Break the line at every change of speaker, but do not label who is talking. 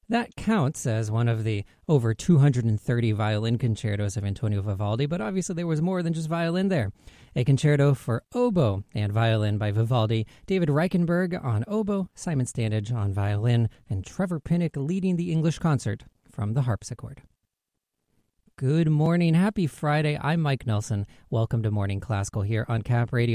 That counts as one of the over 230 violin concertos of Antonio Vivaldi, but obviously there was more than just violin there. A concerto for oboe and violin by Vivaldi, David Reichenberg on oboe, Simon Standage on violin, and Trevor Pinnock leading the English concert from the harpsichord. Good morning. Happy Friday. I'm Mike Nelson. Welcome to Morning Classical here on Cap Radio.